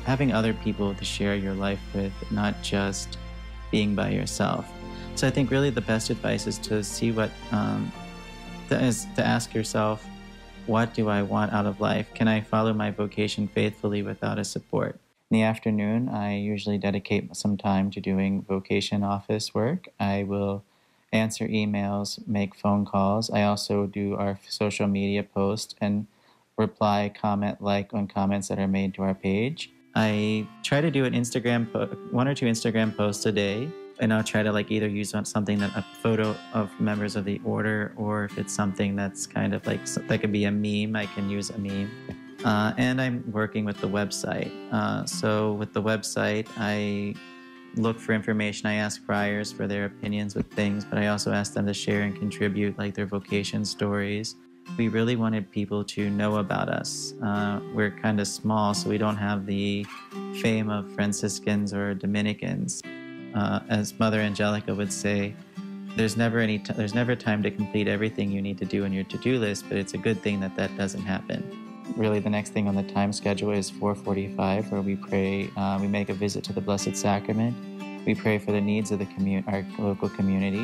having other people to share your life with, not just being by yourself. So I think really the best advice is to see to ask yourself, what do I want out of life? Can I follow my vocation faithfully without a support? In the afternoon, I usually dedicate some time to doing vocation office work. I will answer emails, make phone calls. I also do our social media posts and reply, comment, like on comments that are made to our page. I try to do one or two Instagram posts a day, and I'll try to either use something a photo of members of the order, or if it's something that's kind of that could be a meme, I can use a meme. And I'm working with the website. So with the website, I look for information. I ask friars for their opinions with things, but I also ask them to share and contribute their vocation stories. We really wanted people to know about us. We're kind of small, so we don't have the fame of Franciscans or Dominicans. As Mother Angelica would say, there's never time to complete everything you need to do on your to-do list, but it's a good thing that doesn't happen. Really, the next thing on the time schedule is 4:45, where we pray. We make a visit to the Blessed Sacrament. We pray for the needs of our local community,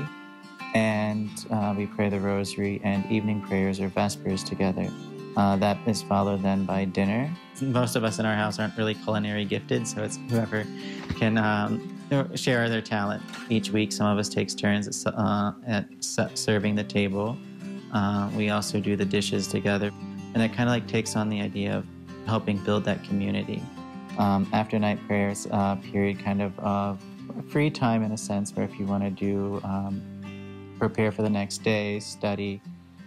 and we pray the Rosary and evening prayers or Vespers together. That is followed then by dinner. Most of us in our house aren't really culinary gifted, so it's whoever can share their talent. Each week, some of us takes turns at serving the table. We also do the dishes together. And it kind of takes on the idea of helping build that community. After night prayers, period kind of free time in a sense, where if you want to do prepare for the next day, study,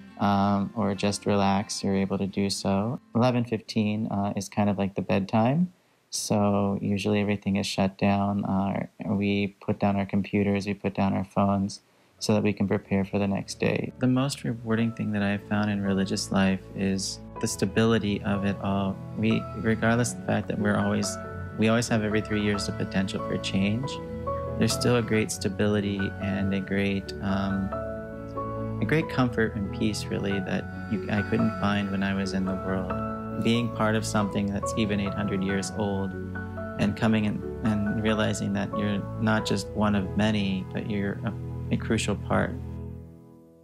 or just relax, you're able to do so. 11:15 is kind of the bedtime. So usually everything is shut down. We put down our computers, we put down our phones, so that we can prepare for the next day. The most rewarding thing that I've found in religious life is the stability of it all. Regardless of the fact that we always have every 3 years the potential for change, there's still a great stability and a great comfort and peace, really, that I couldn't find when I was in the world. Being part of something that's even 800 years old, and coming in and realizing that you're not just one of many, but you're a crucial part